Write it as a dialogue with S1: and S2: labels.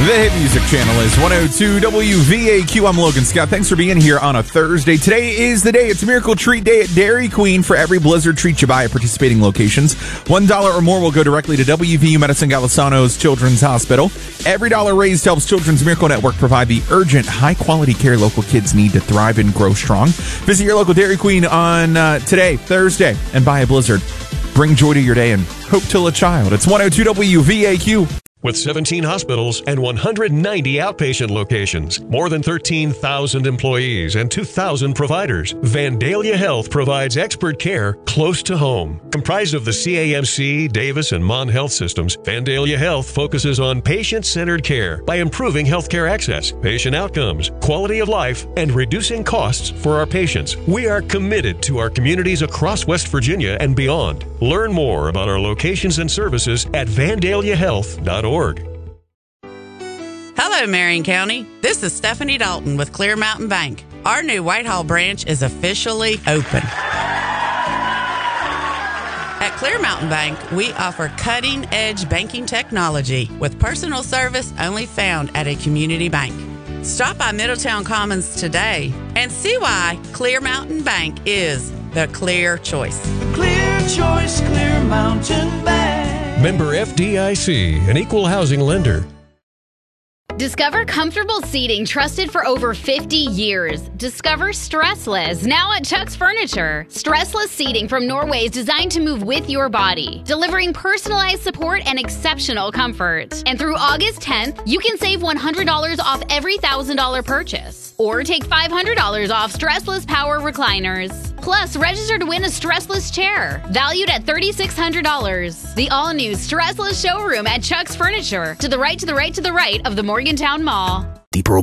S1: The Hit Music Channel is 102 WVAQ. I'm Logan Scott. Thanks for being here on a Thursday. Today is the day. It's a Miracle Treat Day at Dairy Queen for every Blizzard treat you buy at participating locations. $1 or more will go directly to WVU Medicine Golisano's Children's Hospital. Every dollar raised helps Children's Miracle Network provide the urgent, high-quality care local kids need to thrive and grow strong. Visit your local Dairy Queen on today, Thursday, and buy a Blizzard. Bring joy to your day and hope till a child. It's 102 WVAQ.
S2: With 17 hospitals and 190 outpatient locations, more than 13,000 employees and 2,000 providers, Vandalia Health provides expert care close to home. Comprised of the CAMC, Davis, and Mon Health systems, Vandalia Health focuses on patient-centered care by improving healthcare access, patient outcomes, quality of life, and reducing costs for our patients. We are committed to our communities across West Virginia and beyond. Learn more about our locations and services at vandaliahealth.org.
S3: Hello, Marion County. This is Stephanie Dalton with Clear Mountain Bank. Our new Whitehall branch is officially open. At Clear Mountain Bank, we offer cutting-edge banking technology with personal service only found at a community bank. Stop by Middletown Commons today and see why Clear Mountain Bank is the clear choice.
S4: Clear choice, Clear Mountain Bank.
S2: Member FDIC, an equal housing lender.
S5: Discover comfortable seating trusted for over 50 years. Discover Stressless, now at Chuck's Furniture. Stressless seating from Norway is designed to move with your body, delivering personalized support and exceptional comfort. And through August 10th, you can save $100 off every $1,000 purchase. Or take $500 off Stressless Power Recliners. Plus, register to win a Stressless chair, valued at $3,600. The all-new Stressless showroom at Chuck's Furniture, to the right, to the right, to the right of the Morgantown Mall.
S6: Deeper